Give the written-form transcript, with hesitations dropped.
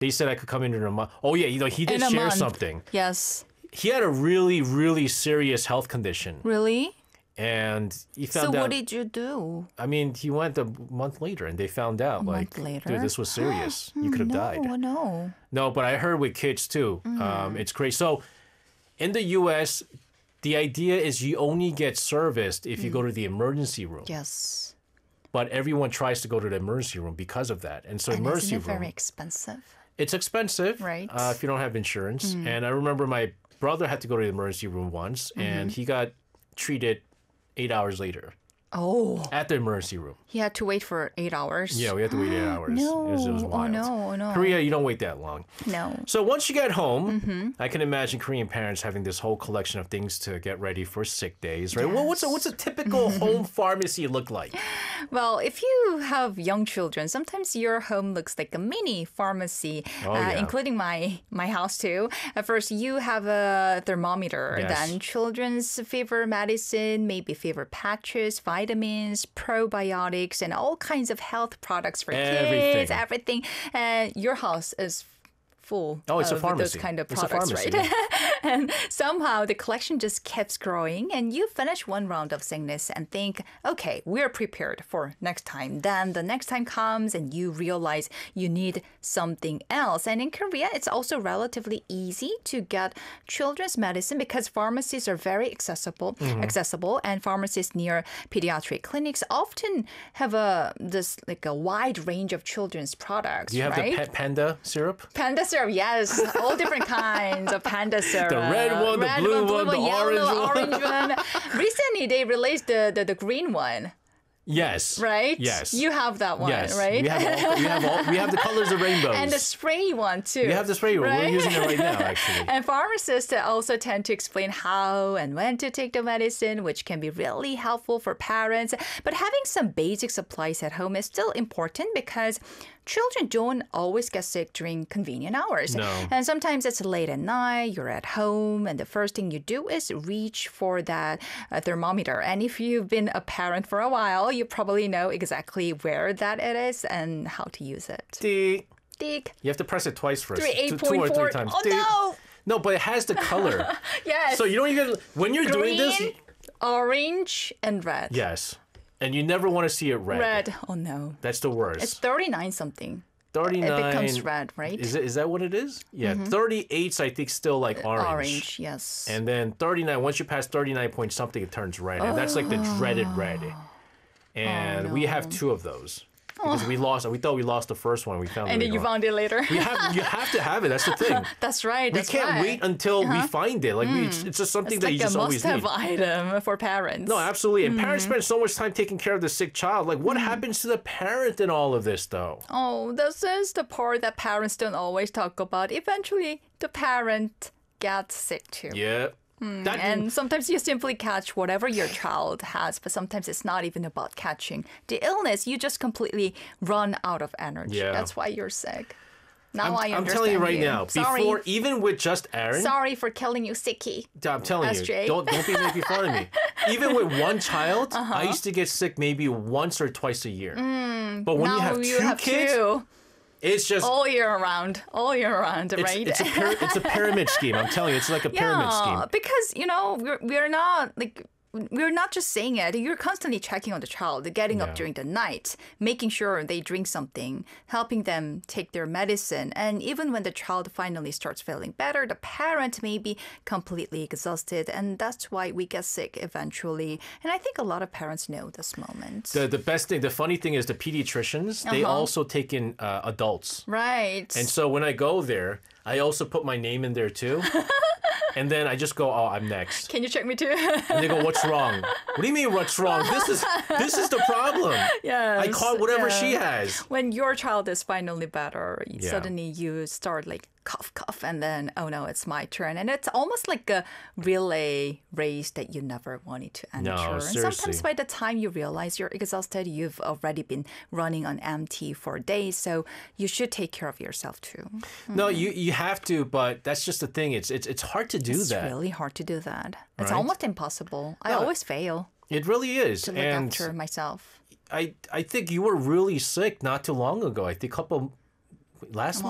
They said I could come in a month. Oh yeah, he did In a share month. something. Yes. He had a really, really serious health condition, Really? and he So found out. what did you do? I mean, he went a month later, and they found out month later? dude, this was serious. You could have died. Oh, no. No, but I heard with kids too. It's crazy. So in the U.S., the idea is you only get serviced if you go to the emergency room. Yes. But everyone tries to go to the emergency room because of that. And so And emergency isn't it room, very expensive? it's expensive Right. if you don't have insurance. And I remember my brother had to go to the emergency room once, and he got treated 8 hours later Oh. at the emergency room. He had to wait for 8 hours? Yeah, we had to wait 8 hours. No. It was wild. Oh, no. Korea, you don't wait that long. No. So once you get home, I can imagine Korean parents having this whole collection of things to get ready for sick days, right? Well, what's a typical home pharmacy look like? Well, if you have young children, sometimes your home looks like a mini pharmacy, yeah. including my house too. At first, you have a thermometer, Yes. then children's favorite medicine, maybe favorite patches, vitamins, probiotics, and all kinds of health products for Everything. kids. Everything. Your house is full Oh, it's a of pharmacy. those kind of It's a products, pharmacy. right? And somehow the collection just keeps growing, and you finish one round of sickness and think, okay, we're prepared for next time. Then the next time comes and you realize you need something else. And in Korea, it's also relatively easy to get children's medicine because pharmacies are very accessible, and pharmacies near pediatric clinics often have a wide range of children's products. Do you have right? the panda syrup? Panda syrup, yes. All different kinds of panda syrup. The red one, the blue one, the yellow, orange orange one. Recently, they released the green one, Yes. right? Yes. You have that one, yes. right? We have the colors of rainbows. And the spray one, too. We have the spray. right? We're using it right now, actually. And pharmacists also tend to explain how and when to take the medicine, which can be really helpful for parents. But having some basic supplies at home is still important because children don't always get sick during convenient hours. No. And sometimes it's late at night, you're at home, and the first thing you do is reach for that thermometer. And if you've been a parent for a while, you probably know exactly where that it is and how to use it. Ding. Dig. You have to press it twice first. 2 or 3 8.4. times. Oh, Ding. no! No, but it has the color. Yes. So you don't even, when you're doing this, Green, orange, and red. yes. And you never want to see it red. Red. Oh, no. That's the worst. It's 39 something. 39. It becomes red, right? Is that what it is? Yeah. 38's I think still like orange. Orange, yes. And then 39, once you pass 39 point something, it turns red. And that's like the dreaded red. And we have 2 of those. Because we thought we lost the first one. We found it And then later you on. found it later. You have to have it. That's the thing. That's right. We That's can't right. wait until we find it. Like it's just something It's that like you just a always need. must-have item for parents. No, absolutely. And parents spend so much time taking care of the sick child. Like, what happens to the parent in all of this, though? Oh, this is the part that parents don't always talk about. Eventually, the parent gets sick too. Yeah. That- And sometimes you simply catch whatever your child has, but sometimes it's not even about catching the illness. You just completely run out of energy. Yeah. That's why you're sick. Now I I'm understand telling you right now, Sorry. before, even with just Aaron, Sorry for killing you, Sicky. I'm telling SJ. you, don't be making fun of me. Even with one child, I used to get sick maybe once or twice a year. But when Now you have 2 kids, two. it's just All year round, it's, right? it's a pyramid scheme. I'm telling you, it's like a pyramid scheme. Because we're not like. We're not just saying it. You're constantly checking on the child, getting Yeah. up during the night, making sure they drink something, helping them take their medicine. And even when the child finally starts feeling better, the parent may be completely exhausted. And that's why we get sick eventually. And I think a lot of parents know this moment. The best thing, the funny thing is the pediatricians, they also take in adults. Right. And so when I go there, I also put my name in there too. And then I just go, oh, I'm next. Can you check me too? And they go, what's wrong? What do you mean, what's wrong? This is the problem. Yes. I caught whatever yeah. she has. When your child is finally better, Yeah. suddenly you start like cough, cough, and then, oh no, it's my turn. And it's almost like a relay race that you never wanted to enter. No, and seriously. sometimes by the time you realize you're exhausted, you've already been running on empty for days. So you should take care of yourself too. No, you have to, but that's just the thing. It's hard to do It's that. really hard to do that. It's Right? almost impossible. I No. always fail It really is. to look And after myself. I think you were really sick not too long ago. I think last